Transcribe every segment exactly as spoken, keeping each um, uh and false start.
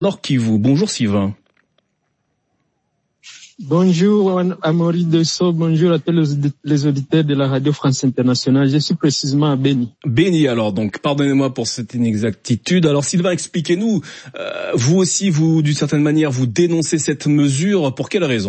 Nord Kivu. Bonjour Sylvain. Bonjour Amaury Dessau, bonjour à tous les auditeurs de la Radio France Internationale. Je suis précisément à Beni. Beni alors, donc pardonnez-moi pour cette inexactitude. Alors Sylvain, expliquez-nous, euh, vous aussi, vous d'une certaine manière, vous dénoncez cette mesure, pour quelle raison ?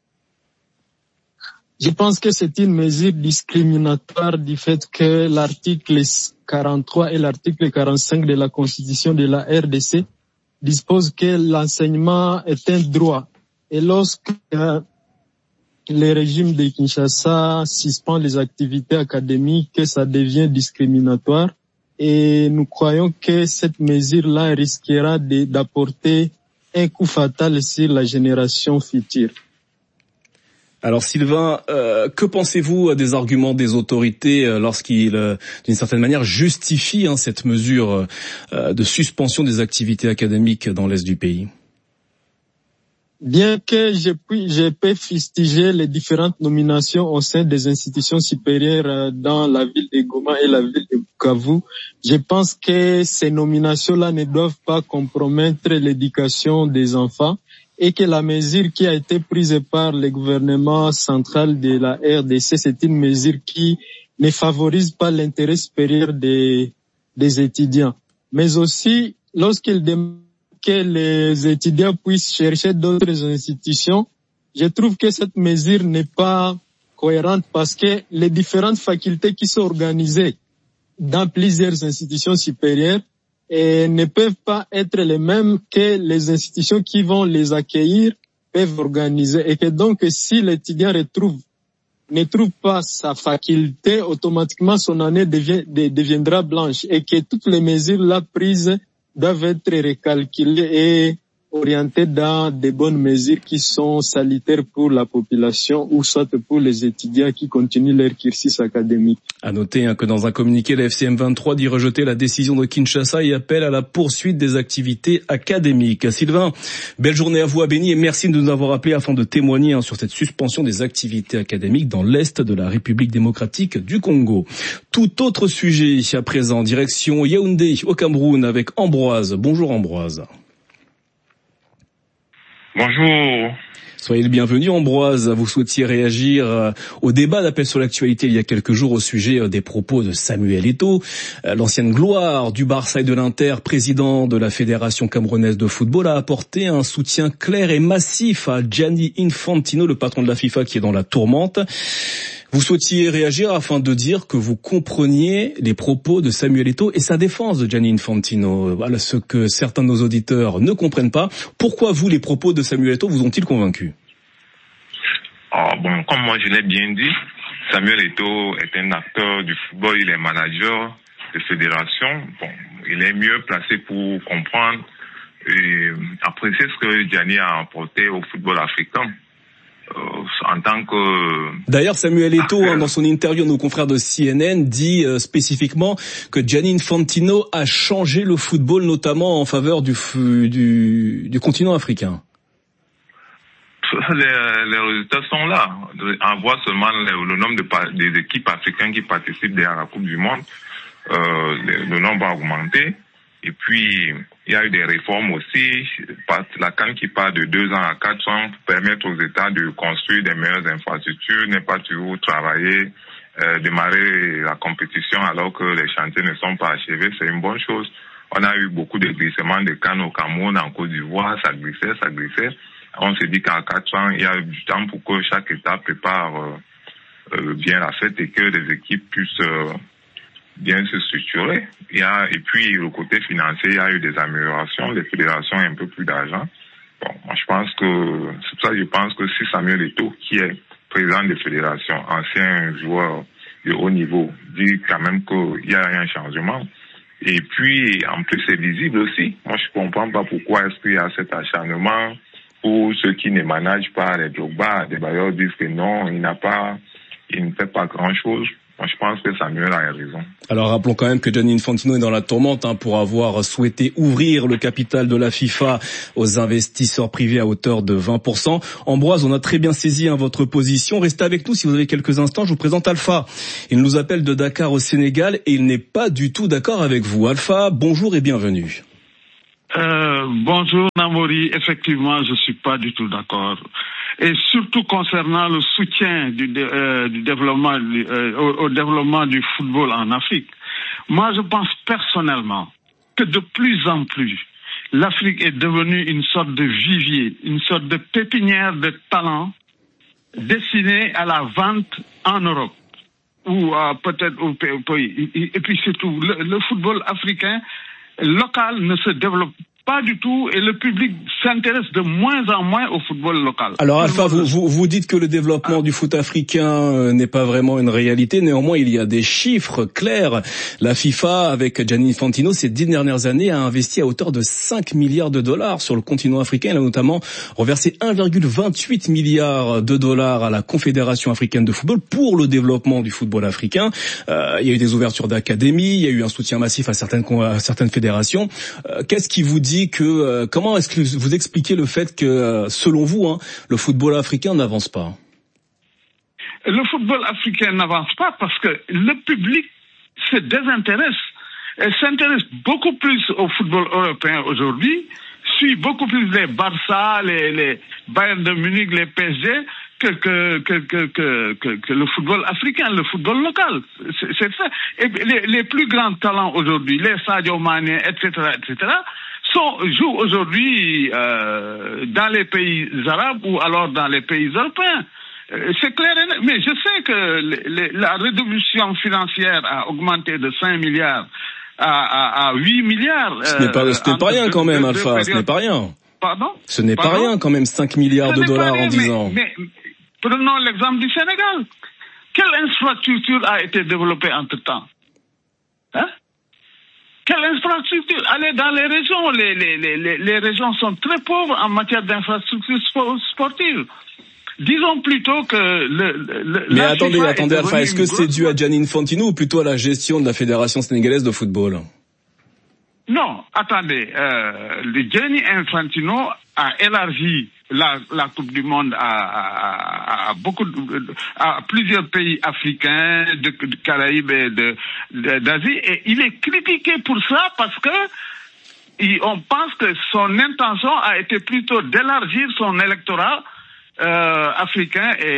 Je pense que c'est une mesure discriminatoire du fait que l'article quarante-trois et l'article quarante-cinq de la Constitution de la R D C disposent que l'enseignement est un droit. Et lorsque euh, le régime de Kinshasa suspend les activités académiques, ça devient discriminatoire. Et nous croyons que cette mesure-là risquera de, d'apporter un coup fatal sur la génération future. Alors Sylvain, euh, que pensez-vous des arguments des autorités euh, lorsqu'ils, euh, d'une certaine manière, justifient hein, cette mesure euh, de suspension des activités académiques dans l'est du pays ? Bien que je puis, je peux fustiger les différentes nominations au sein des institutions supérieures dans la ville de Goma et la ville de Bukavu, je pense que ces nominations-là ne doivent pas compromettre l'éducation des enfants et que la mesure qui a été prise par le gouvernement central de la R D C, c'est une mesure qui ne favorise pas l'intérêt supérieur des, des étudiants. Mais aussi, lorsqu'ils demandent que les étudiants puissent chercher d'autres institutions, je trouve que cette mesure n'est pas cohérente parce que les différentes facultés qui sont organisées dans plusieurs institutions supérieures et ne peuvent pas être les mêmes que les institutions qui vont les accueillir peuvent organiser. Et que donc, si l'étudiant retrouve, ne trouve pas sa faculté, automatiquement son année devient, deviendra blanche et que toutes les mesures là prises doivent être recalculées et orientées dans des bonnes mesures qui sont salutaires pour la population ou soit pour les étudiants qui continuent leur cursus académique. À noter hein, que dans un communiqué, la F C M vingt-trois dit rejeter la décision de Kinshasa et appelle à la poursuite des activités académiques. Sylvain, belle journée à vous à Beni et merci de nous avoir appelés afin de témoigner hein, sur cette suspension des activités académiques dans l'est de la République démocratique du Congo. Tout autre sujet à présent, direction Yaoundé au Cameroun avec Ambroise. Bonjour Ambroise. Bonjour. Soyez le bienvenu Ambroise, vous souhaitiez réagir au débat d'appel sur l'actualité il y a quelques jours au sujet des propos de Samuel Eto'o, l'ancienne gloire du Barça et de l'Inter, président de la Fédération camerounaise de football, a apporté un soutien clair et massif à Gianni Infantino, le patron de la FIFA qui est dans la tourmente. Vous souhaitiez réagir afin de dire que vous compreniez les propos de Samuel Eto'o et sa défense de Gianni Infantino. Voilà ce que certains de nos auditeurs ne comprennent pas. Pourquoi vous, les propos de Samuel Eto'o vous ont-ils convaincu ? Ah bon, comme moi je l'ai bien dit, Samuel Eto'o est un acteur du football, il est manager de fédération. Bon, il est mieux placé pour comprendre et apprécier ce que Gianni a apporté au football africain. En tant que... D'ailleurs, Samuel Eto'o, hein, dans son interview à nos confrères de C N N, dit euh, spécifiquement que Gianni Infantino a changé le football, notamment en faveur du, du, du continent africain. Les, les résultats sont là. On voit seulement le, le nombre de, des équipes africaines qui participent à la Coupe du Monde. Euh, le, le nombre a augmenté. Et puis, il y a eu des réformes aussi. La C A N qui part de deux ans à quatre ans pour permettre aux États de construire des meilleures infrastructures, n'est pas toujours travailler, euh, démarrer la compétition alors que les chantiers ne sont pas achevés. C'est une bonne chose. On a eu beaucoup de glissements de cannes au Cameroun, en Côte d'Ivoire, ça glissait, ça glissait. On s'est dit qu'en quatre ans, il y a du temps pour que chaque État prépare euh, euh, bien la fête et que les équipes puissent... Euh, bien se structurer. Il y a, et puis, le côté financier, il y a eu des améliorations, les fédérations ont un peu plus d'argent. Bon, moi, je pense que, c'est pour ça que je pense que si Samuel Eto'o, qui est président des fédérations, ancien joueur de haut niveau, dit quand même qu'il y a un changement. Et puis, en plus, c'est visible aussi. Moi, je comprends pas pourquoi est-ce qu'il y a cet acharnement pour ceux qui ne managent pas les Drogba. Des bailleurs disent que non, il n'a pas, il ne fait pas grand chose. Moi, je pense que Samuel a raison. Alors, rappelons quand même que Gianni Infantino est dans la tourmente hein, pour avoir souhaité ouvrir le capital de la FIFA aux investisseurs privés à hauteur de vingt pour cent. Ambroise, on a très bien saisi hein, votre position. Restez avec nous si vous avez quelques instants. Je vous présente Alpha. Il nous appelle de Dakar au Sénégal et il n'est pas du tout d'accord avec vous. Alpha, bonjour et bienvenue. Euh, bonjour Namori, effectivement je suis pas du tout d'accord. Et surtout concernant le soutien du, euh, du développement du, euh, au, au développement du football en Afrique. Moi je pense personnellement que de plus en plus l'Afrique est devenue une sorte de vivier, une sorte de pépinière de talents destinée à la vente en Europe ou euh, peut-être au pays. Et puis c'est tout. Le, le football africain local ne se développe pas du tout et le public s'intéresse de moins en moins au football local. Alors Alpha, vous, vous, vous dites que le développement ah. du foot africain n'est pas vraiment une réalité. Néanmoins, il y a des chiffres clairs. La FIFA, avec Gianni Infantino, ces dix dernières années, a investi à hauteur de cinq milliards de dollars sur le continent africain. Il a notamment reversé un virgule vingt-huit milliards de dollars à la Confédération africaine de football pour le développement du football africain. Euh, il y a eu des ouvertures d'académies, il y a eu un soutien massif à certaines, à certaines fédérations. Euh, qu'est-ce qui vous dit que euh, comment est-ce que vous expliquez le fait que, euh, selon vous, hein, le football africain n'avance pas? Le football africain n'avance pas parce que le public se désintéresse et s'intéresse beaucoup plus au football européen aujourd'hui, suit beaucoup plus les Barça, les, les Bayern de Munich, les P S G que que que que que, que, que le football africain, le football local. C'est, c'est ça. Et les, les plus grands talents aujourd'hui, les Sadio Mané, et cetera, et cetera, sont jouent aujourd'hui euh, dans les pays arabes ou alors dans les pays européens. C'est clair, mais je sais que les, les, la réduction financière a augmenté de cinq milliards à, à, à huit milliards. Ce n'est pas, ce n'est pas rien quand même, Alpha, ce n'est pas rien. Pardon? Ce n'est Pardon? pas rien quand même, cinq milliards de dollars rien, en dix ans. Mais, mais prenons l'exemple du Sénégal. Quelle infrastructure a été développée entre-temps? Hein? Quelle infrastructure? Allez dans les régions, les, les, les, les régions sont très pauvres en matière d'infrastructures sportives. Disons plutôt que le... le Mais attendez, FIFA attendez, Alpha, est-ce que c'est dû à Gianni Infantino ou plutôt à la gestion de la Fédération sénégalaise de football? Non, attendez, euh, le Gianni Infantino a élargi la, la Coupe du Monde à, à, à beaucoup de, à plusieurs pays africains, de, de Caraïbes et de, de, d'Asie, et il est critiqué pour ça parce que il, on pense que son intention a été plutôt d'élargir son électorat euh, africain et,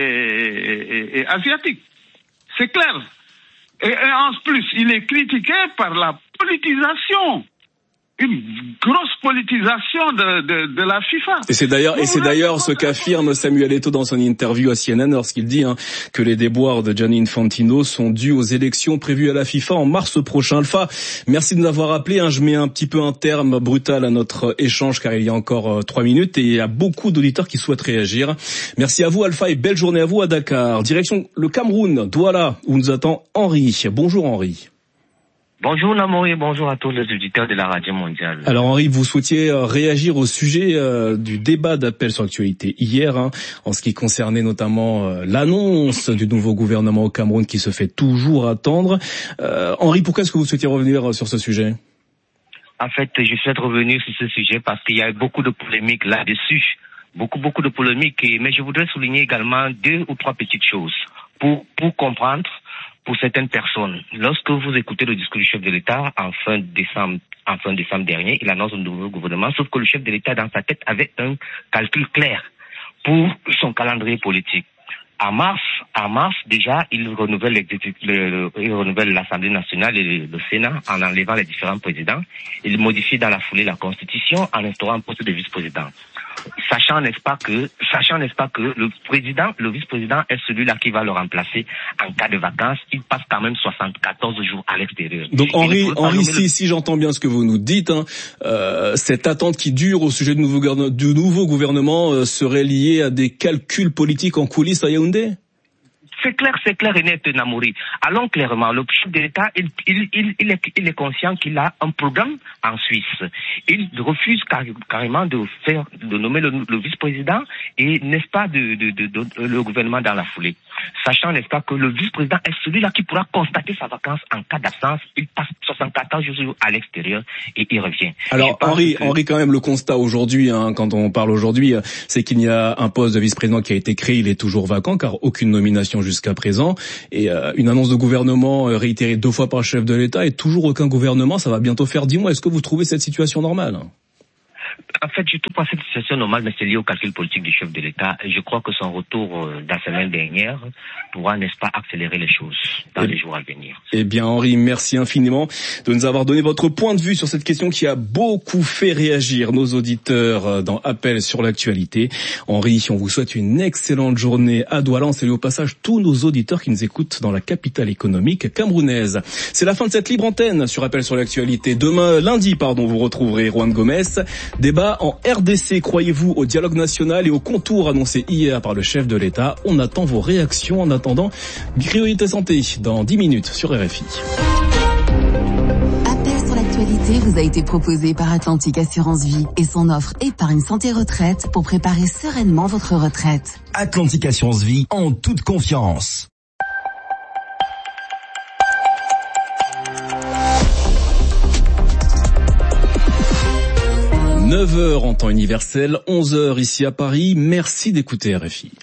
et, et asiatique. C'est clair. Et, et en plus, il est critiqué par la politisation. Une grosse politisation de, de, de la FIFA. Et c'est d'ailleurs, et c'est d'ailleurs ce qu'affirme Samuel Eto'o dans son interview à C N N lorsqu'il dit hein, que les déboires de Gianni Infantino sont dus aux élections prévues à la FIFA en mars prochain. Alpha, merci de nous avoir appelé. Hein, je mets un petit peu un terme brutal à notre échange car il y a encore euh, trois minutes et il y a beaucoup d'auditeurs qui souhaitent réagir. Merci à vous Alpha et belle journée à vous à Dakar. Direction le Cameroun, Douala, où nous attend Henri. Bonjour Henri. Bonjour Namori, bonjour à tous les auditeurs de la Radio Mondiale. Alors Henri, vous souhaitiez réagir au sujet euh, du débat d'appel sur l'actualité hier, hein, en ce qui concernait notamment euh, l'annonce du nouveau gouvernement au Cameroun qui se fait toujours attendre. Euh, Henri, pourquoi est-ce que vous souhaitiez revenir sur ce sujet? En fait, je souhaite revenir sur ce sujet parce qu'il y a beaucoup de polémiques là-dessus. Beaucoup, beaucoup de polémiques. Mais je voudrais souligner également deux ou trois petites choses pour, pour comprendre. Pour certaines personnes, lorsque vous écoutez le discours du chef de l'État en fin décembre, en fin décembre dernier, il annonce un nouveau gouvernement, sauf que le chef de l'État dans sa tête avait un calcul clair pour son calendrier politique. À mars, à mars déjà, il renouvelle, le, le, il renouvelle l'Assemblée nationale et le, le Sénat en enlevant les différents présidents. Il modifie dans la foulée la Constitution en instaurant un poste de vice-président. Sachant, n'est-ce pas que, sachant, n'est-ce pas que le président, le vice-président est celui-là qui va le remplacer en cas de vacances. Il passe quand même soixante-quatorze jours à l'extérieur. Donc Henri, Henri, si, le... si j'entends bien ce que vous nous dites, hein, euh, cette attente qui dure au sujet du nouveau, du nouveau gouvernement euh, serait liée à des calculs politiques en coulisses à Yaoundé? C'est clair, c'est clair et net, Namori. Allons clairement, le chef de l'État, il, il, il, il, est, il est conscient qu'il a un programme en Suisse. Il refuse car, carrément de faire, de nommer le, le vice-président et, n'est-ce pas, de, de, de, de, de, le gouvernement dans la foulée. Sachant, n'est-ce pas, que le vice-président est celui-là qui pourra constater sa vacance en cas d'absence. Il passe soixante-quatorze jours à l'extérieur et il revient. Alors, Henri, que... Henri, quand même, le constat aujourd'hui, hein, quand on parle aujourd'hui, c'est qu'il y a un poste de vice-président qui a été créé, il est toujours vacant car aucune nomination jusqu'à présent. Et euh, une annonce de gouvernement euh, réitérée deux fois par le chef de l'État et toujours aucun gouvernement, ça va bientôt faire dix mois. Est-ce que vous trouvez cette situation normale? En fait, je trouve pas cette situation normale, mais c'est lié au calcul politique du chef de l'État. Et je crois que son retour euh, la semaine dernière pourra, n'est-ce pas, accélérer les choses dans et, les jours à venir. Eh bien, Henri, merci infiniment de nous avoir donné votre point de vue sur cette question qui a beaucoup fait réagir nos auditeurs dans Appel sur l'actualité. Henri, on vous souhaite une excellente journée à Douala. On salue au passage tous nos auditeurs qui nous écoutent dans la capitale économique camerounaise. C'est la fin de cette libre antenne sur Appel sur l'actualité. Demain, lundi, pardon, vous retrouverez Juan Gomez. Débat en R D C, croyez-vous au dialogue national et au contour annoncé hier par le chef de l'État. On attend vos réactions. En attendant, Priorité Santé dans dix minutes sur R F I. Appel sur l'actualité vous a été proposé par Atlantique Assurance Vie et son offre Épargne Santé Retraite pour préparer sereinement votre retraite. Atlantique Assurance Vie, en toute confiance. neuf heures en temps universel, onze heures ici à Paris. Merci d'écouter R F I.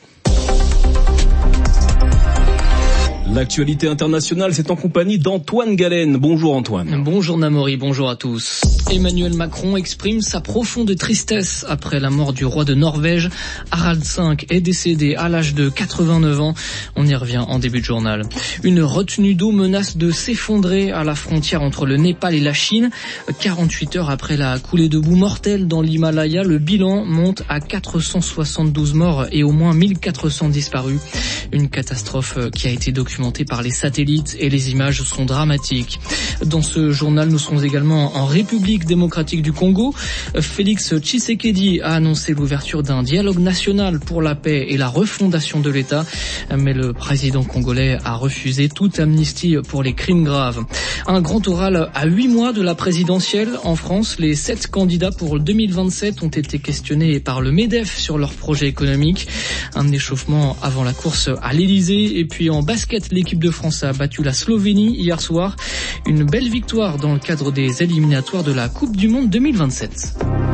L'actualité internationale, c'est en compagnie d'Antoine Galen. Bonjour Antoine. Bonjour Namori, bonjour à tous. Emmanuel Macron exprime sa profonde tristesse après la mort du roi de Norvège. Harald cinq est décédé à l'âge de quatre-vingt-neuf ans. On y revient en début de journal. Une retenue d'eau menace de s'effondrer à la frontière entre le Népal et la Chine. quarante-huit heures après la coulée de boue mortelle dans l'Himalaya, le bilan monte à quatre cent soixante-douze morts et au moins mille quatre cents disparus. Une catastrophe qui a été documentée par les satellites et les images sont dramatiques. Dans ce journal, nous serons également en République démocratique du Congo. Félix Tshisekedi a annoncé l'ouverture d'un dialogue national pour la paix et la refondation de l'État, mais le président congolais a refusé toute amnistie pour les crimes graves. Un grand oral à huit mois de la présidentielle en France. Les sept candidats pour deux mille vingt-sept ont été questionnés par le MEDEF sur leur projet économique. Un échauffement avant la course à l'Élysée. Et puis en basket, l'équipe de France a battu la Slovénie hier soir. Une belle victoire dans le cadre des éliminatoires de la Coupe du Monde deux mille vingt-sept.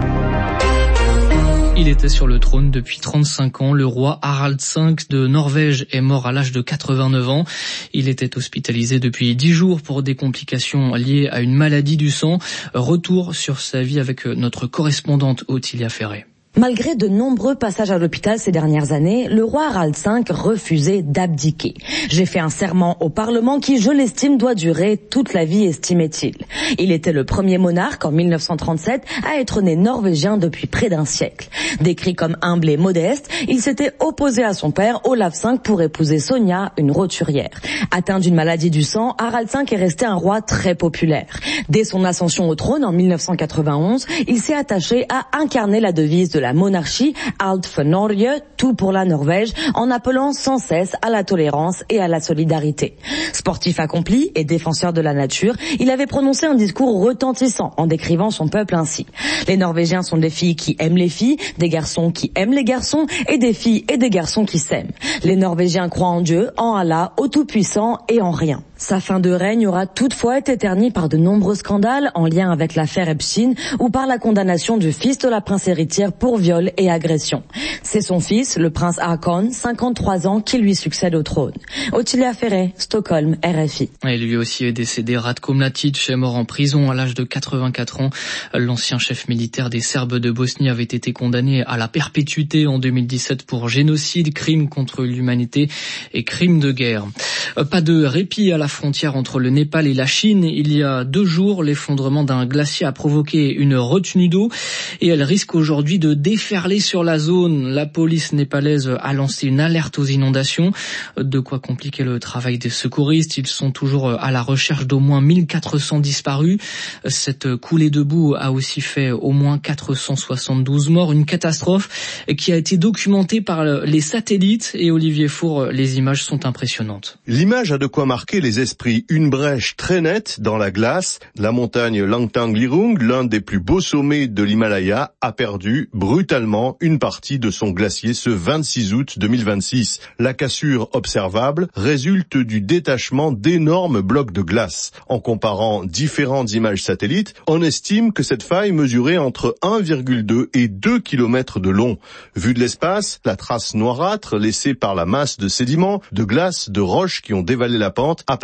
Il était sur le trône depuis trente-cinq ans. Le roi Harald cinq de Norvège est mort à l'âge de quatre-vingt-neuf ans. Il était hospitalisé depuis dix jours pour des complications liées à une maladie du sang. Retour sur sa vie avec notre correspondante Ottilia Ferré. Malgré de nombreux passages à l'hôpital ces dernières années, le roi Harald cinq refusait d'abdiquer. J'ai fait un serment au Parlement qui, je l'estime, doit durer toute la vie, estimait-il. Il était le premier monarque en mille neuf cent trente-sept à être né norvégien depuis près d'un siècle. Décrit comme humble et modeste, il s'était opposé à son père, Olaf cinq, pour épouser Sonia, une roturière. Atteint d'une maladie du sang, Harald cinq est resté un roi très populaire. Dès son ascension au trône en mille neuf cent quatre-vingt-onze, il s'est attaché à incarner la devise de la monarchie, Alt for Norge, tout pour la Norvège, en appelant sans cesse à la tolérance et à la solidarité. Sportif accompli et défenseur de la nature, il avait prononcé un discours retentissant en décrivant son peuple ainsi. Les Norvégiens sont des filles qui aiment les filles, des garçons qui aiment les garçons et des filles et des garçons qui s'aiment. Les Norvégiens croient en Dieu, en Allah, au Tout-Puissant et en rien. Sa fin de règne aura toutefois été ternie par de nombreux scandales en lien avec l'affaire Epstein ou par la condamnation du fils de la prince héritière pour viol et agression. C'est son fils, le prince Haakon, cinquante-trois ans, qui lui succède au trône. Ottilia Ferré, Stockholm, R F I. Et lui aussi est décédé. Ratko Mladic est mort en prison à l'âge de quatre-vingt-quatre ans. L'ancien chef militaire des Serbes de Bosnie avait été condamné à la perpétuité en deux mille dix-sept pour génocide, crime contre l'humanité et crime de guerre. Pas de répit à la frontière entre le Népal et la Chine. Il y a deux jours, l'effondrement d'un glacier a provoqué une retenue d'eau et elle risque aujourd'hui de déferler sur la zone. La police népalaise a lancé une alerte aux inondations. De quoi compliquer le travail des secouristes. Ils sont toujours à la recherche d'au moins mille quatre cents disparus. Cette coulée de boue a aussi fait au moins quatre cent soixante-douze morts. Une catastrophe qui a été documentée par les satellites et Olivier Four, les images sont impressionnantes. L'image a de quoi marquer les esprits. Une brèche très nette dans la glace. La montagne Langtang Lirung, l'un des plus beaux sommets de l'Himalaya, a perdu brutalement une partie de son glacier ce vingt-six août deux mille vingt-six. La cassure observable résulte du détachement d'énormes blocs de glace. En comparant différentes images satellites, on estime que cette faille mesurait entre un virgule deux et deux kilomètres de long. Vue de l'espace, la trace noirâtre laissée par la masse de sédiments, de glace, de roches qui ont dévalé la pente apparaît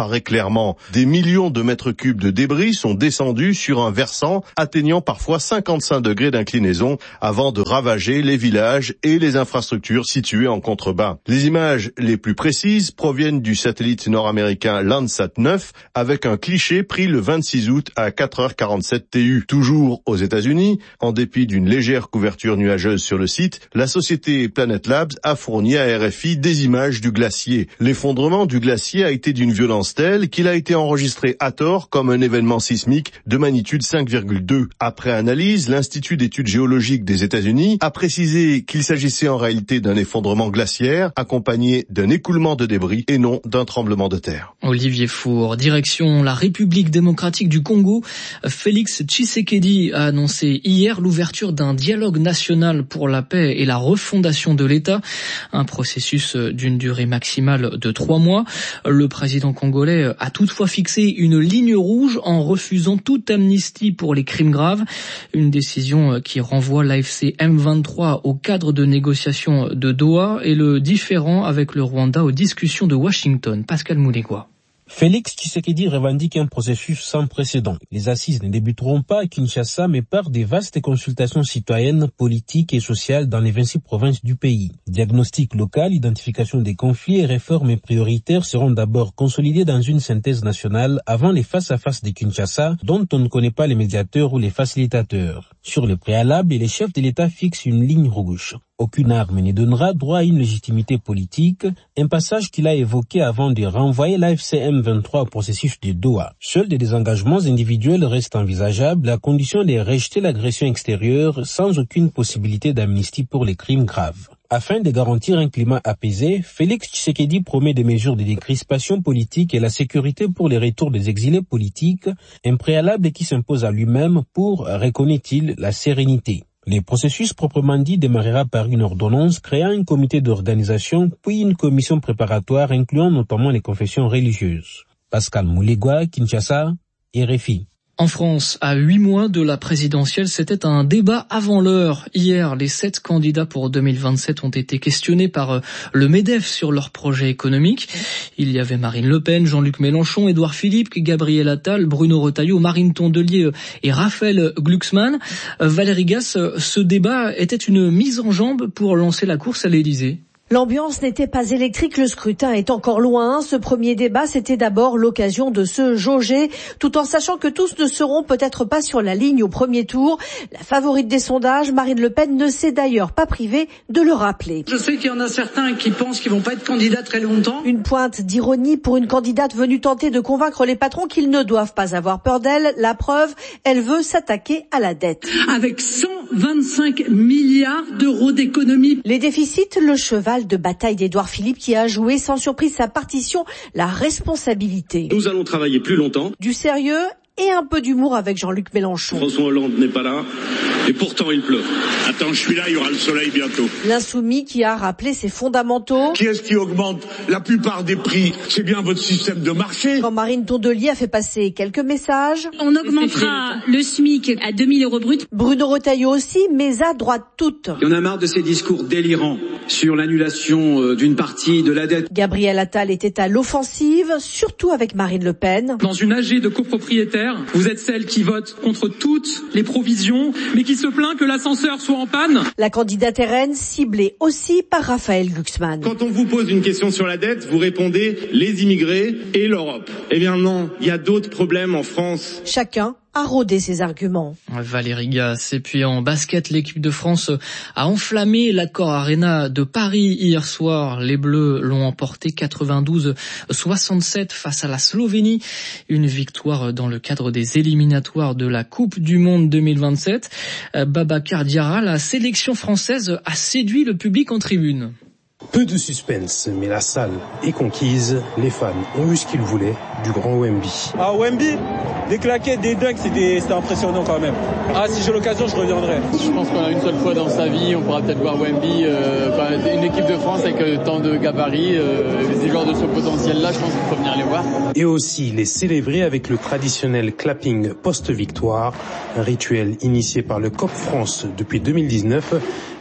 apparaît clairement. Des millions de mètres cubes de débris sont descendus sur un versant atteignant parfois cinquante-cinq degrés d'inclinaison avant de ravager les villages et les infrastructures situées en contrebas. Les images les plus précises proviennent du satellite nord-américain Landsat neuf avec un cliché pris le vingt-six août à quatre heures quarante-sept T U. Toujours aux États-Unis, en dépit d'une légère couverture nuageuse sur le site, la société Planet Labs a fourni à R F I des images du glacier. L'effondrement du glacier a été d'une violence telle qu'il a été enregistré à tort comme un événement sismique de magnitude cinq virgule deux. Après analyse, l'Institut d'études géologiques des États-Unis a précisé qu'il s'agissait en réalité d'un effondrement glaciaire accompagné d'un écoulement de débris et non d'un tremblement de terre. Olivier Four, direction la République démocratique du Congo. Félix Tshisekedi a annoncé hier l'ouverture d'un dialogue national pour la paix et la refondation de l'État, un processus d'une durée maximale de trois mois. Le président congolais a toutefois fixé une ligne rouge en refusant toute amnistie pour les crimes graves, une décision qui renvoie l'A F C M vingt-trois au cadre de négociation de Doha et le différend avec le Rwanda aux discussions de Washington. Pascal Moulégois. Félix Tshisekedi revendique un processus sans précédent. Les assises ne débuteront pas à Kinshasa, mais par des vastes consultations citoyennes, politiques et sociales dans les vingt-six provinces du pays. Diagnostic local, identification des conflits et réformes prioritaires seront d'abord consolidés dans une synthèse nationale avant les face-à-face de Kinshasa, dont on ne connaît pas les médiateurs ou les facilitateurs. Sur le préalable, les chefs de l'État fixent une ligne rouge. Aucune arme ne donnera droit à une légitimité politique, un passage qu'il a évoqué avant de renvoyer l'A F C M vingt-trois au processus de Doha. Seuls des désengagements individuels restent envisageables à condition de rejeter l'agression extérieure sans aucune possibilité d'amnistie pour les crimes graves. Afin de garantir un climat apaisé, Félix Tshisekedi promet des mesures de décrispation politique et la sécurité pour les retours des exilés politiques, un préalable qui s'impose à lui-même pour, reconnaît-il, la sérénité. Le processus proprement dit démarrera par une ordonnance créant un comité d'organisation puis une commission préparatoire incluant notamment les confessions religieuses. Pascal Moulégois, Kinshasa, R F I. En France, à huit mois de la présidentielle, c'était un débat avant l'heure. Hier, les sept candidats pour deux mille vingt-sept ont été questionnés par le MEDEF sur leur projet économique. Il y avait Marine Le Pen, Jean-Luc Mélenchon, Édouard Philippe, Gabriel Attal, Bruno Retailleau, Marine Tondelier et Raphaël Glucksmann. Valérie Gasse, ce débat était une mise en jambe pour lancer la course à l'Élysée. L'ambiance n'était pas électrique, le scrutin est encore loin. Ce premier débat, c'était d'abord l'occasion de se jauger, tout en sachant que tous ne seront peut-être pas sur la ligne au premier tour. La favorite des sondages, Marine Le Pen, ne s'est d'ailleurs pas privée de le rappeler. Je sais qu'il y en a certains qui pensent qu'ils vont pas être candidats très longtemps. Une pointe d'ironie pour une candidate venue tenter de convaincre les patrons qu'ils ne doivent pas avoir peur d'elle. La preuve, elle veut s'attaquer à la dette. Avec cent vingt-cinq milliards d'euros d'économies. Les déficits, le cheval de bataille d'Édouard Philippe qui a joué sans surprise sa partition, la responsabilité. Nous allons travailler plus longtemps. Du sérieux et un peu d'humour avec Jean-Luc Mélenchon. François Hollande n'est pas là, et pourtant il pleut. Attends, je suis là, il y aura le soleil bientôt. L'insoumis qui a rappelé ses fondamentaux. Qui est-ce qui augmente la plupart des prix? C'est bien votre système de marché. Quand Marine Tondelier a fait passer quelques messages. On augmentera le SMIC à deux mille euros brut. Bruno Retailleau aussi, mais à droite toute. Il y en a marre de ces discours délirants sur l'annulation d'une partie de la dette. Gabriel Attal était à l'offensive, surtout avec Marine Le Pen. Dans une A G de copropriétaires, vous êtes celle qui vote contre toutes les provisions, mais qui se plaint que l'ascenseur soit en panne. La candidate R N ciblée aussi par Raphaël Glucksmann. Quand on vous pose une question sur la dette, vous répondez les immigrés et l'Europe. Eh bien non, il y a d'autres problèmes en France. Chacun a rodé ses arguments. Valérie Gasse. Et puis en basket, l'équipe de France a enflammé l'Accor Arena de Paris hier soir. Les Bleus l'ont emporté quatre-vingt-douze à soixante-sept face à la Slovénie. Une victoire dans le cadre des éliminatoires de la Coupe du Monde deux mille vingt-sept. Babacar Diarra, la sélection française a séduit le public en tribune. Peu de suspense, mais la salle est conquise. Les fans ont eu ce qu'ils voulaient du grand Wemby. Ah, Wemby, des claquettes, des dunks, c'était, c'était impressionnant quand même. Ah, si j'ai l'occasion, je reviendrai. Je pense qu'on a une seule fois dans sa vie, on pourra peut-être voir Wemby, euh, une équipe de France avec euh, tant de gabarits, euh, des joueurs de ce potentiel-là, je pense qu'il faut venir les voir. Et aussi les célébrer avec le traditionnel clapping post-victoire, un rituel initié par le C O P France depuis deux mille dix-neuf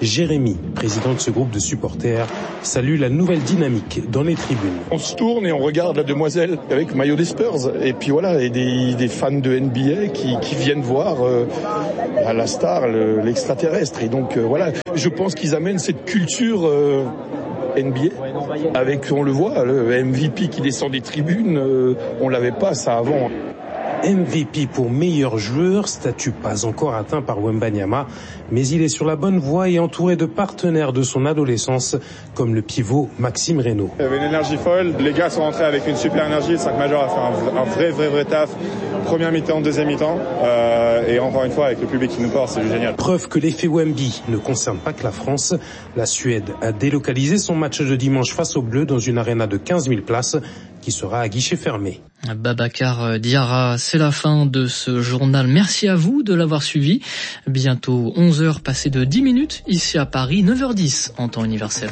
Jérémy, président de ce groupe de supporters, salue la nouvelle dynamique dans les tribunes. On se tourne et on regarde la demoiselle avec maillot des Spurs. Et puis voilà, et des, des fans de N B A qui, qui viennent voir euh, la star, le, l'extraterrestre. Et donc euh, voilà, je pense qu'ils amènent cette culture euh, N B A avec, on le voit, le M V P qui descend des tribunes. Euh, on l'avait pas ça avant. M V P pour meilleur joueur, statut pas encore atteint par Wembanyama, mais il est sur la bonne voie et entouré de partenaires de son adolescence, comme le pivot Maxime Reynaud. Il y avait une énergie folle, les gars sont rentrés avec une super énergie, le cinq majeur a fait un, un vrai, vrai, vrai taf. Première mi-temps, deuxième mi-temps, euh, et encore une fois avec le public qui nous porte, c'est génial. Preuve que l'effet Wemby ne concerne pas que la France. La Suède a délocalisé son match de dimanche face aux Bleus dans une arena de quinze mille places qui sera à guichet fermé. Babacar Diarra, c'est la fin de ce journal. Merci à vous de l'avoir suivi. Bientôt onze heures passées de dix minutes ici à Paris, neuf heures dix en temps universel.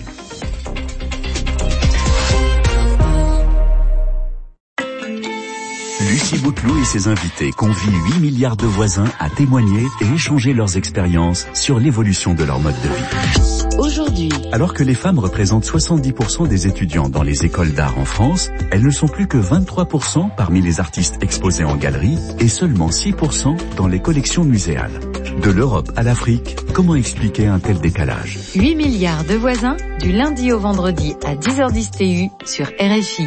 Lucie Bouteloup et ses invités convient huit milliards de voisins à témoigner et échanger leurs expériences sur l'évolution de leur mode de vie. Aujourd'hui, alors que les femmes représentent soixante-dix pour cent des étudiants dans les écoles d'art en France, elles ne sont plus que vingt-trois pour cent parmi les artistes exposés en galerie et seulement six pour cent dans les collections muséales. De l'Europe à l'Afrique, comment expliquer un tel décalage ? huit milliards de voisins, du lundi au vendredi à dix heures dix T U sur R F I.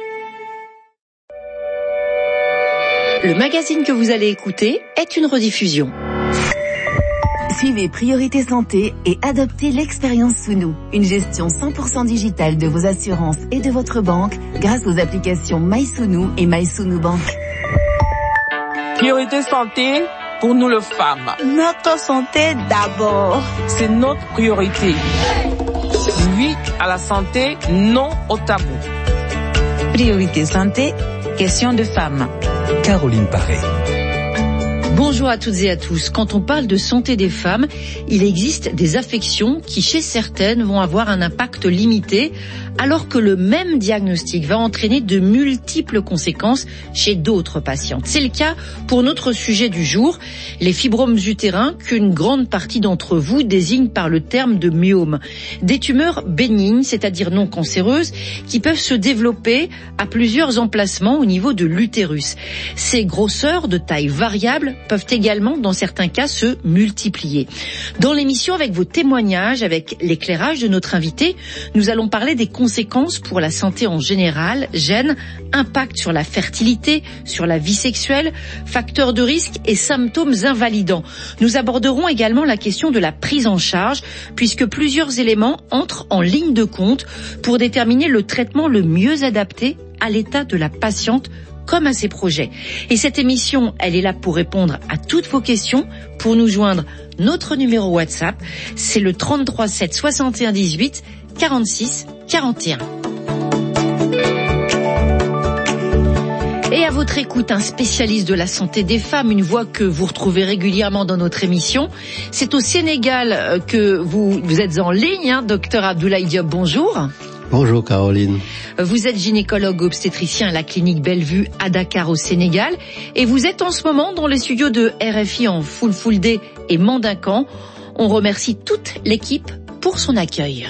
Le magazine que vous allez écouter est une rediffusion. Suivez Priorité Santé et adoptez l'expérience Sounou, une gestion cent pour cent digitale de vos assurances et de votre banque grâce aux applications MySounou et MySounou Bank. Priorité Santé pour nous les femmes. Notre santé d'abord. C'est notre priorité. Oui à la santé, non au tabou. Priorité Santé, question de femmes. Caroline Paré. Bonjour à toutes et à tous. Quand on parle de santé des femmes, il existe des affections qui, chez certaines, vont avoir un impact limité, alors que le même diagnostic va entraîner de multiples conséquences chez d'autres patientes. C'est le cas pour notre sujet du jour, les fibromes utérins, qu'une grande partie d'entre vous désigne par le terme de myome. Des tumeurs bénignes, c'est-à-dire non cancéreuses, qui peuvent se développer à plusieurs emplacements au niveau de l'utérus. Ces grosseurs de taille variable peuvent également, dans certains cas, se multiplier. Dans l'émission, avec vos témoignages, avec l'éclairage de notre invité, nous allons parler des conséquences pour la santé en général, gènes, impact sur la fertilité, sur la vie sexuelle, facteurs de risque et symptômes invalidants. Nous aborderons également la question de la prise en charge, puisque plusieurs éléments entrent en ligne de compte pour déterminer le traitement le mieux adapté à l'état de la patiente comme à ses projets. Et cette émission, elle est là pour répondre à toutes vos questions. Pour nous joindre, notre numéro WhatsApp, c'est le trente-trois sept soixante et un dix-huit quarante-six quarante et un. Et à votre écoute, un spécialiste de la santé des femmes, une voix que vous retrouvez régulièrement dans notre émission. C'est au Sénégal que vous, vous êtes en ligne, hein, docteur Abdoulaye Diop, bonjour. Bonjour Caroline. Vous êtes gynécologue obstétricien à la clinique Bellevue à Dakar au Sénégal et vous êtes en ce moment dans les studios de R F I en Full Full Day et Mandacan. On remercie toute l'équipe pour son accueil.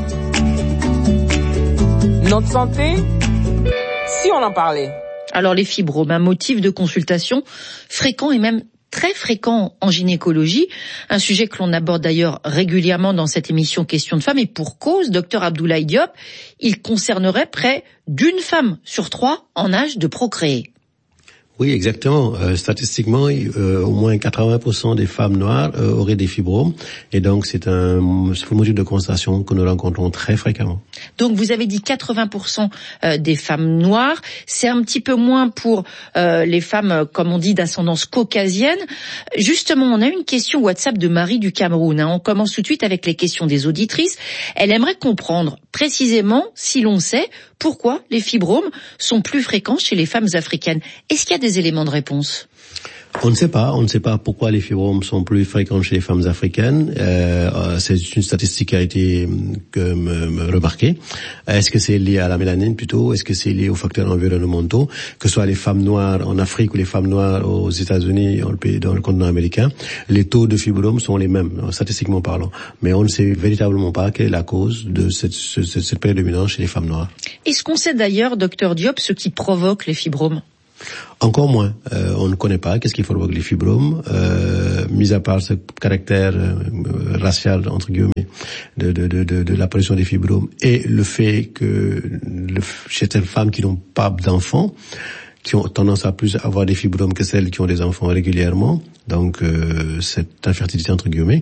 Notre santé, si on en parlait. Alors les fibromes, un motif de consultation fréquent et même très fréquent en gynécologie, un sujet que l'on aborde d'ailleurs régulièrement dans cette émission Questions de femmes, et pour cause, docteur Abdoulaye Diop, il concernerait près d'une femme sur trois en âge de procréer. Oui, exactement. Euh, statistiquement, euh, au moins quatre-vingts pour cent des femmes noires euh, auraient des fibromes, et donc c'est un motif de constatation que nous rencontrons très fréquemment. Donc vous avez dit quatre-vingts pour cent des femmes noires, c'est un petit peu moins pour euh, les femmes, comme on dit, d'ascendance caucasienne. Justement, on a une question WhatsApp de Marie du Cameroun. Hein. On commence tout de suite avec les questions des auditrices. Elle aimerait comprendre précisément, si l'on sait, pourquoi les fibromes sont plus fréquents chez les femmes africaines. Est-ce qu'il y a des éléments de réponse ? On ne sait pas, on ne sait pas pourquoi les fibromes sont plus fréquents chez les femmes africaines. Euh, c'est une statistique qui a été que me, me remarquée. Est-ce que c'est lié à la mélanine plutôt? Est-ce que c'est lié aux facteurs environnementaux? Que ce soit les femmes noires en Afrique ou les femmes noires aux États-Unis, dans le pays, dans le continent américain, les taux de fibromes sont les mêmes, statistiquement parlant. Mais on ne sait véritablement pas quelle est la cause de cette, cette, cette prédominance chez les femmes noires. Est-ce qu'on sait d'ailleurs, docteur Diop, ce qui provoque les fibromes? Encore moins. Euh, on ne connaît pas qu'est-ce qui provoque les fibromes, euh, mis à part ce caractère euh, racial entre guillemets de, de, de, de, de l'apparition des fibromes et le fait que le, chez certaines femmes qui n'ont pas d'enfants, qui ont tendance à plus avoir des fibromes que celles qui ont des enfants régulièrement, donc euh, cette infertilité entre guillemets.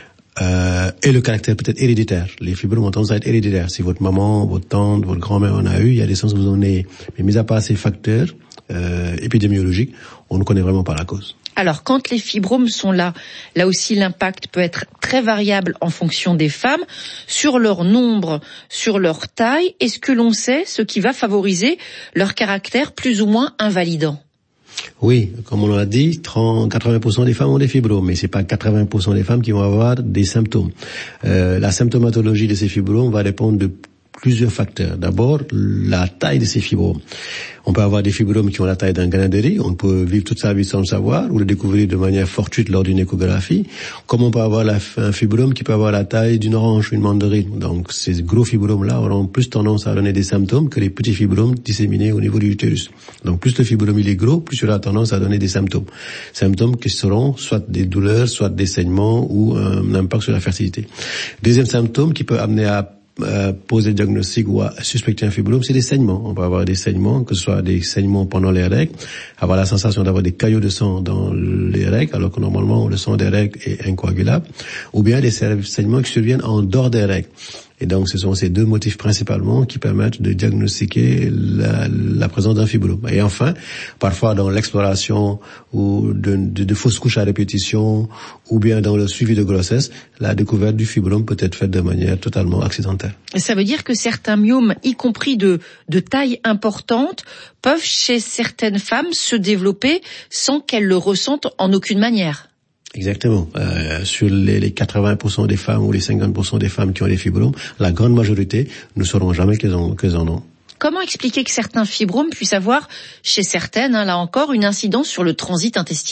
Euh, et le caractère peut-être héréditaire. Les fibromes ont tendance à être héréditaires. Si votre maman, votre tante, votre grand-mère en a eu, il y a des chances que vous en ayez. Mais mis à part ces facteurs euh, épidémiologiques, on ne connaît vraiment pas la cause. Alors, quand les fibromes sont là, là aussi l'impact peut être très variable en fonction des femmes, sur leur nombre, sur leur taille. Est-ce que l'on sait ce qui va favoriser leur caractère plus ou moins invalidant? Oui, comme on l'a dit, trente, quatre-vingts pour cent des femmes ont des fibromes, mais c'est pas quatre-vingts pour cent des femmes qui vont avoir des symptômes. Euh, la symptomatologie de ces fibromes va dépendre de plusieurs facteurs. D'abord, la taille de ces fibromes. On peut avoir des fibromes qui ont la taille d'un grain de riz, on peut vivre toute sa vie sans le savoir, ou le découvrir de manière fortuite lors d'une échographie, comme on peut avoir la, un fibrome qui peut avoir la taille d'une orange, une mandarine. Donc ces gros fibromes-là auront plus tendance à donner des symptômes que les petits fibromes disséminés au niveau du utérus. Donc plus le fibrome il est gros, plus il aura tendance à donner des symptômes. Symptômes qui seront soit des douleurs, soit des saignements ou un impact sur la fertilité. Deuxième symptôme qui peut amener à Euh, poser le diagnostic ou à suspecter un fibrome, c'est des saignements. On peut avoir des saignements, que ce soit des saignements pendant les règles, avoir la sensation d'avoir des caillots de sang dans les règles, alors que normalement le sang des règles est incoagulable, ou bien des saignements qui surviennent en dehors des règles. Et donc, ce sont ces deux motifs principalement qui permettent de diagnostiquer la, la présence d'un fibrome. Et enfin, parfois dans l'exploration ou de, de, de fausses couches à répétition, ou bien dans le suivi de grossesse, la découverte du fibrome peut être faite de manière totalement accidentelle. Ça veut dire que certains myomes, y compris de, de taille importante, peuvent chez certaines femmes se développer sans qu'elles le ressentent en aucune manière. Exactement. Euh, sur les, les quatre-vingts pour cent des femmes ou les cinquante pour cent des femmes qui ont des fibromes, la grande majorité ne sauront jamais qu'elles en, qu'elles en ont. Comment expliquer que certains fibromes puissent avoir, chez certaines, hein, là encore, une incidence sur le transit intestinal ?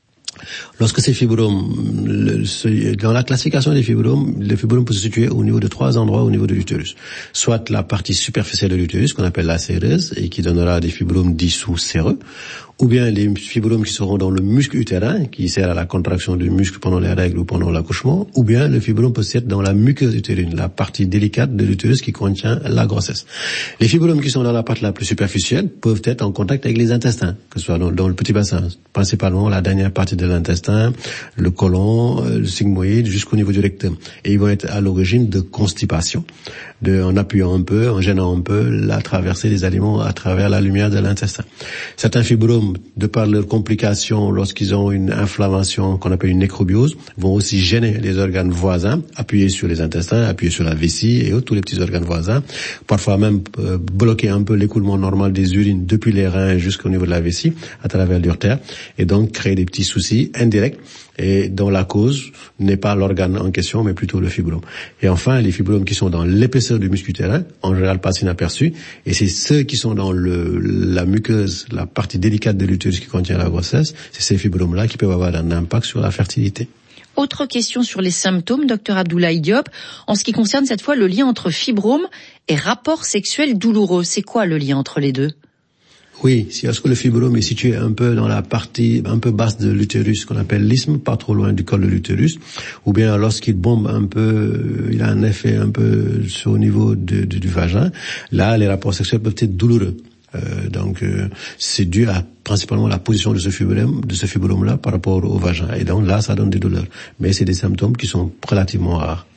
Lorsque ces fibromes, le, ce, dans la classification des fibromes, les fibromes peuvent se situer au niveau de trois endroits au niveau de l'utérus. Soit la partie superficielle de l'utérus, qu'on appelle la séreuse, et qui donnera des fibromes dissous séreux, ou bien les fibromes qui seront dans le muscle utérin, qui sert à la contraction du muscle pendant les règles ou pendant l'accouchement, ou bien le fibrome peut être dans la muqueuse utérine, la partie délicate de l'utérus qui contient la grossesse. Les fibromes qui sont dans la partie la plus superficielle peuvent être en contact avec les intestins, que ce soit dans, dans le petit bassin, principalement la dernière partie de l'intestin, le côlon, le sigmoïde, jusqu'au niveau du rectum. Et ils vont être à l'origine de constipation, de, en appuyant un peu, en gênant un peu la traversée des aliments à travers la lumière de l'intestin. Certains fibromes, de par leurs complications lorsqu'ils ont une inflammation qu'on appelle une nécrobiose, vont aussi gêner les organes voisins, appuyer sur les intestins, appuyer sur la vessie et autres, tous les petits organes voisins, parfois même euh, bloquer un peu l'écoulement normal des urines depuis les reins jusqu'au niveau de la vessie, à travers l'urtère, et donc créer des petits soucis indirects, et dont la cause n'est pas l'organe en question, mais plutôt le fibrome. Et enfin, les fibromes qui sont dans l'épaisseur du muscle utérin, en général passent inaperçus, et c'est ceux qui sont dans le, la muqueuse, la partie délicate de l'utérus qui contient la grossesse, c'est ces fibromes-là qui peuvent avoir un impact sur la fertilité. Autre question sur les symptômes, docteur Abdoulaye Diop, en ce qui concerne cette fois le lien entre fibrome et rapport sexuel douloureux. C'est quoi le lien entre les deux ? Oui, si lorsque le fibrome est situé un peu dans la partie un peu basse de l'utérus, qu'on appelle l'isthme, pas trop loin du col de l'utérus, ou bien lorsqu'il bombe un peu, il a un effet un peu sur au niveau de, de, du vagin, là, les rapports sexuels peuvent être douloureux. Euh, donc, euh, c'est dû à principalement la position de ce fibrome, de ce fibrome-là par rapport au vagin. Et donc là, ça donne des douleurs. Mais c'est des symptômes qui sont relativement rares.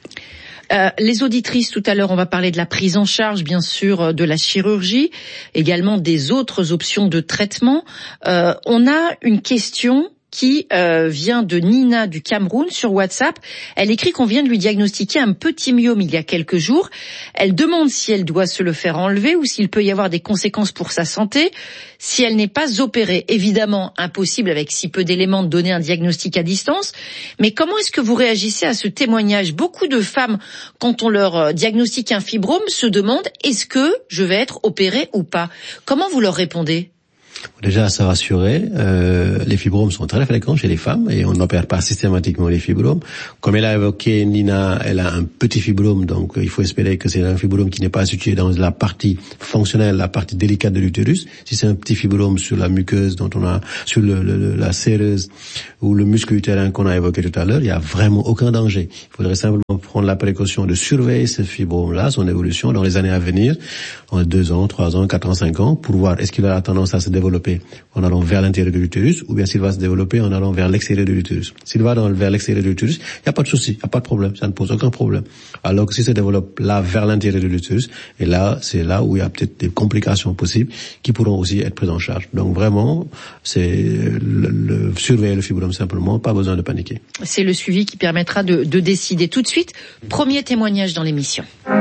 Euh, les auditrices, tout à l'heure, on va parler de la prise en charge, bien sûr, de la chirurgie, également des autres options de traitement. Euh, on a une question qui euh, vient de Nina du Cameroun sur WhatsApp. Elle écrit qu'on vient de lui diagnostiquer un petit myome il y a quelques jours. Elle demande si elle doit se le faire enlever ou s'il peut y avoir des conséquences pour sa santé si elle n'est pas opérée. Évidemment, impossible avec si peu d'éléments de donner un diagnostic à distance. Mais comment est-ce que vous réagissez à ce témoignage? Beaucoup de femmes, quand on leur diagnostique un fibrome, se demandent est-ce que je vais être opérée ou pas? Comment vous leur répondez? Déjà, à se rassurer, euh, les fibromes sont très fréquents chez les femmes et on n'opère pas systématiquement les fibromes. Comme elle a évoqué, Nina, elle a un petit fibrome, donc il faut espérer que c'est un fibrome qui n'est pas situé dans la partie fonctionnelle, la partie délicate de l'utérus. Si c'est un petit fibrome sur la muqueuse dont on a, sur le, le, la séreuse ou le muscle utérin qu'on a évoqué tout à l'heure, il n'y a vraiment aucun danger. Il faudrait simplement prendre la précaution de surveiller ce fibrome-là, son évolution dans les années à venir, en deux ans, trois ans, quatre ans, cinq ans, pour voir est-ce qu'il a tendance à se développer en allant vers l'intérieur de l'utérus ou bien s'il va se développer en allant vers l'extérieur de l'utérus. S'il va dans, vers l'extérieur de l'utérus, il n'y a pas de souci, il n'y a pas de problème, ça ne pose aucun problème. Alors que si ça se développe là vers l'intérieur de l'utérus, et là, c'est là où il y a peut-être des complications possibles qui pourront aussi être prises en charge. Donc vraiment, c'est le, le, surveiller le fibrome simplement, pas besoin de paniquer. C'est le suivi qui permettra de, de décider tout de suite. Premier témoignage dans l'émission.